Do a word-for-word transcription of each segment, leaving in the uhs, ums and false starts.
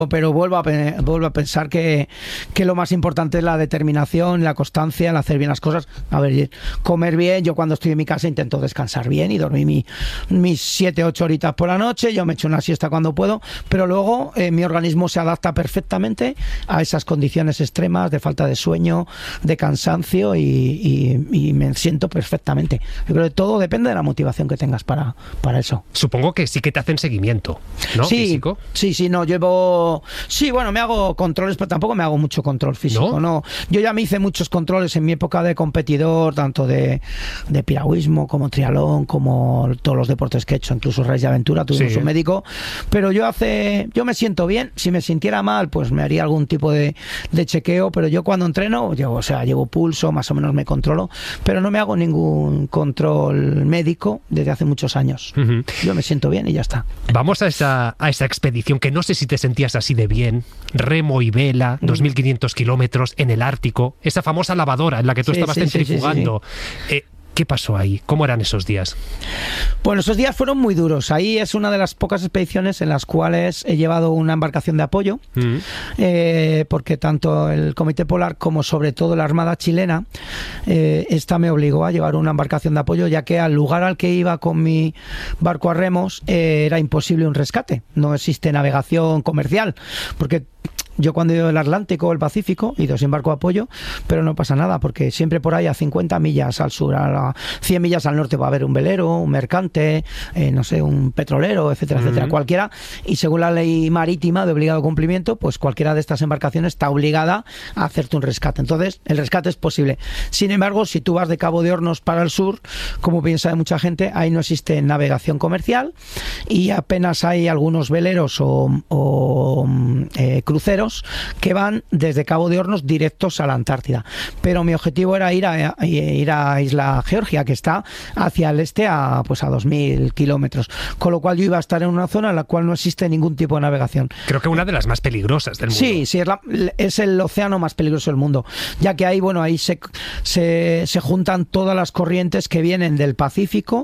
pero vuelvo a, vuelvo a pensar que, que lo más importante es la determinación, la constancia, el hacer bien las cosas. A ver, comer bien. Yo cuando estoy en mi casa intento descansar bien y dormir mi, mis siete, ocho horitas por la noche. Yo me echo una siesta cuando puedo, pero luego eh, mi organismo se adapta perfectamente a esas condiciones extremas de falta de sueño, de cansancio y, y, y me siento perfectamente. Yo creo que todo depende de la motivación que tengas para, para eso. Supongo que sí que te hacen seguimiento, ¿no? Sí, Físico. Sí, sí, no, llevo... Sí, bueno, me hago controles, pero tampoco me hago mucho control físico, ¿no? ¿no? Yo ya me hice muchos controles en mi época de competidor, tanto de, de piragüismo como triatlón, como todos los deportes que he hecho, incluso Reyes de Aventura, tuvimos sí. un médico, pero yo hace... Yo me siento bien, si me sintiera mal, pues me haría algún tipo de, de chequeo, pero yo cuando entreno, yo, o sea, llevo pulso, más o menos me controlo, pero no me hago ningún control médico desde hace muchos años. Uh-huh. Yo me siento bien y ya está. Vamos a esa, a esa expedición que no sé si te sentías así de bien, remo y vela, dos mil quinientos kilómetros en el Ártico, esa famosa lavadora en la que tú sí, estabas sí, centrifugando. Sí, sí, sí. Eh, ¿Qué pasó ahí? ¿Cómo eran esos días? Bueno, esos días fueron muy duros. Ahí es una de las pocas expediciones en las cuales he llevado una embarcación de apoyo, mm. eh, porque tanto el Comité Polar como sobre todo la Armada chilena, eh, esta me obligó a llevar una embarcación de apoyo, ya que al lugar al que iba con mi barco a remos eh, era imposible un rescate. No existe navegación comercial, porque... Yo cuando he ido al Atlántico o el Pacífico he ido sin barco de apoyo, pero no pasa nada, porque siempre por ahí a cincuenta millas al sur, a cien millas al norte va a haber un velero, un mercante, eh, no sé, un petrolero, etcétera, uh-huh. etcétera, cualquiera, y según la ley marítima de obligado cumplimiento, pues cualquiera de estas embarcaciones está obligada a hacerte un rescate. Entonces, el rescate es posible. Sin embargo, si tú vas de Cabo de Hornos para el sur, como bien sabe mucha gente, ahí no existe navegación comercial y apenas hay algunos veleros o, o eh, cruceros que van desde Cabo de Hornos directos a la Antártida. Pero mi objetivo era ir a, a ir a Isla Georgia, que está hacia el este a pues a dos mil kilómetros. Con lo cual yo iba a estar en una zona en la cual no existe ningún tipo de navegación. Creo que una de las más peligrosas del mundo. Sí, sí, es, la, es el océano más peligroso del mundo, ya que ahí, bueno, ahí se, se, se juntan todas las corrientes que vienen del Pacífico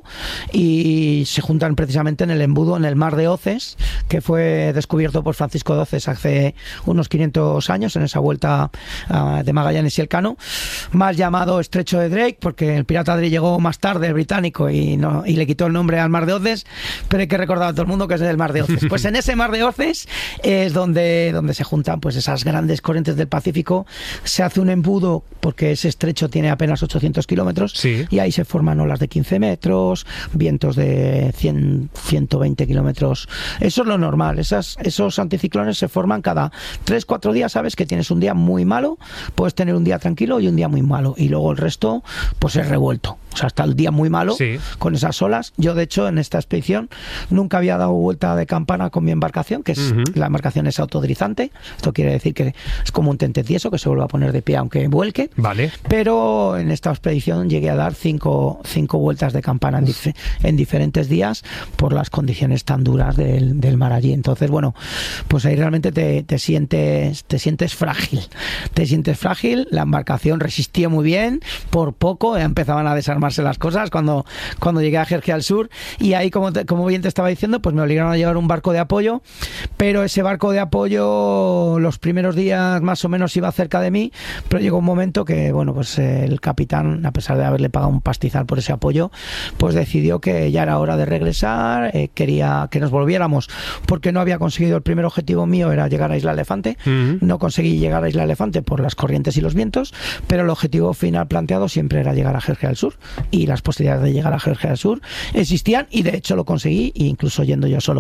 y se juntan precisamente en el embudo, en el mar de Oces, que fue descubierto por Francisco de Oces hace unos quinientos años, en esa vuelta uh, de Magallanes y Elcano, más llamado Estrecho de Drake, porque el pirata Drake llegó más tarde, el británico, y, no, y le quitó el nombre al mar de Oces, pero hay que recordar a todo el mundo que es el mar de Oces. Pues en ese mar de Oces es donde, donde se juntan pues esas grandes corrientes del Pacífico, se hace un embudo, porque ese estrecho tiene apenas ochocientos kilómetros, sí. y ahí se forman olas de quince metros, vientos de cien, ciento veinte kilómetros. Eso es lo normal. Esas, esos anticiclones se forman cada tres, cuatro días. Sabes que tienes un día muy malo, puedes tener un día tranquilo y un día muy malo, y luego el resto pues es revuelto. O sea, hasta el día muy malo, sí. con esas olas. Yo, de hecho, en esta expedición nunca había dado vuelta de campana con mi embarcación, que es uh-huh. la embarcación es autoderizante. Esto quiere decir que es como un tente tieso que se vuelve a poner de pie aunque vuelque. Vale. Pero en esta expedición llegué a dar cinco, cinco vueltas de campana en, dif- en diferentes días por las condiciones tan duras del, del mar allí. Entonces, bueno, pues ahí realmente te, te sientes te sientes frágil. Te sientes frágil. La embarcación resistió muy bien. Por poco empezaban a desarmar las cosas cuando, cuando llegué a Georgia al sur, y ahí, como, te, como bien te estaba diciendo, pues me obligaron a llevar un barco de apoyo, pero ese barco de apoyo los primeros días más o menos iba cerca de mí, pero llegó un momento que, bueno, pues el capitán, a pesar de haberle pagado un pastizal por ese apoyo, pues decidió que ya era hora de regresar, eh, quería que nos volviéramos, porque no había conseguido, el primer objetivo mío era llegar a Isla Elefante, uh-huh. no conseguí llegar a Isla Elefante por las corrientes y los vientos, pero el objetivo final planteado siempre era llegar a Georgia del Sur, y las posibilidades de llegar a Georgia del Sur existían, y de hecho lo conseguí, incluso yendo yo solo,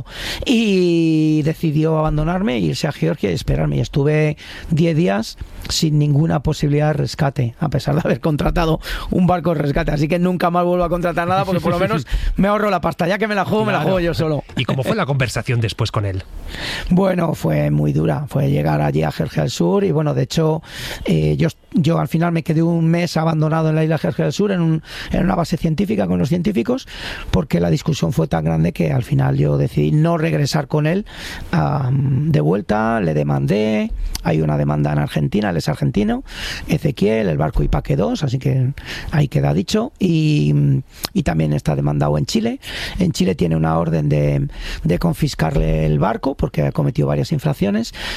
y decidió abandonarme, irse a Georgia y esperarme, y estuve diez días sin ninguna posibilidad de rescate, a pesar de haber contratado un barco de rescate, así que nunca más vuelvo a contratar nada, porque por lo menos me ahorro la pasta, ya que me la juego, claro. me la juego yo solo. ¿Y cómo fue la conversación después con él? Bueno, fue muy dura, fue llegar allí a Georgia del Sur, y bueno, de hecho eh, yo yo al final me quedé un mes abandonado en la isla Jerjes del Sur, en, un, en una base científica con los científicos, porque la discusión fue tan grande que al final yo decidí no regresar con él um, de vuelta. Le demandé, hay una demanda en Argentina, él es argentino, Ezequiel, el barco Ipaque dos, así que ahí queda dicho, y, y también está demandado en Chile. En Chile tiene una orden de, de confiscarle el barco porque ha cometido varias infracciones,